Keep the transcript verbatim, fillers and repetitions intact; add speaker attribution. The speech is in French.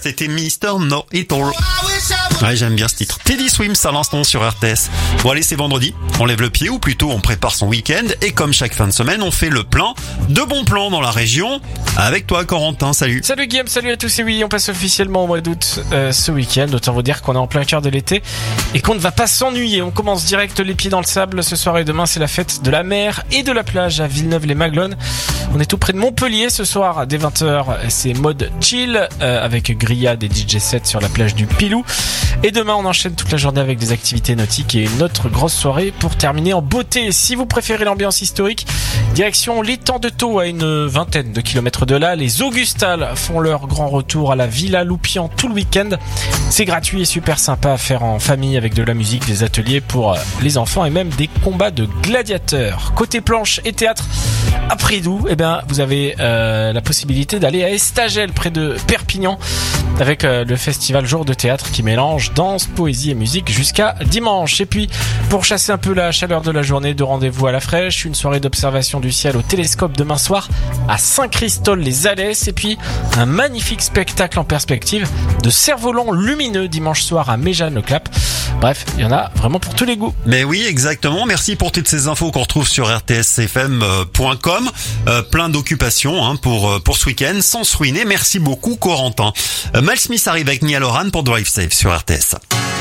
Speaker 1: C'était Mister Know It All. Ouais, j'aime bien ce titre. Teddy Swims à l'instant sur R T S. Bon allez, c'est vendredi. On lève le pied, ou plutôt on prépare son week-end. Et comme chaque fin de semaine, on fait le plein de bons plans dans la région. Avec toi, Corentin, salut.
Speaker 2: Salut Guillaume, salut à tous. Et oui, on passe officiellement au mois d'août euh, ce week-end. Autant vous dire qu'on est en plein cœur de l'été et qu'on ne va pas s'ennuyer. On commence direct les pieds dans le sable. Ce soir et demain, c'est la fête de la mer et de la plage à Villeneuve-les-Maglones. On est tout près de Montpellier ce soir dès vingt heures. C'est mode chill euh, avec grillade et D J set sur la plage du Pilou. Et demain, on enchaîne toute la journée avec des activités nautiques et une autre grosse soirée pour terminer en beauté. Si vous préférez l'ambiance historique, direction l'étang de Thau à une vingtaine de kilomètres de là. Les Augustales font leur grand retour à la Villa Loupian tout le week-end. C'est gratuit et super sympa à faire en famille avec de la musique, des ateliers pour les enfants et même des combats de gladiateurs. Côté planche et théâtre, à Prédoux, eh bien, vous avez euh, la possibilité d'aller à Estagel près de Perpignan avec euh, le festival Jour de théâtre qui mélange danse, poésie et musique jusqu'à dimanche. Et puis, pour chasser un peu la chaleur de la journée, de rendez-vous à la fraîche, une soirée d'observation du ciel au télescope demain soir à Saint-Christol-les-Alès, et puis un magnifique spectacle en perspective de cerfs-volants lumineux dimanche soir à Méjeanne-le-Clap. Bref, il y en a vraiment pour tous les goûts.
Speaker 1: Mais oui, exactement. Merci pour toutes ces infos qu'on retrouve sur r t s f m point com. Euh, plein d'occupations hein, pour pour ce week-end sans se ruiner. Merci beaucoup, Corentin. Euh, Mal Smith arrive avec Niall Horan pour Drive Safe sur R T S.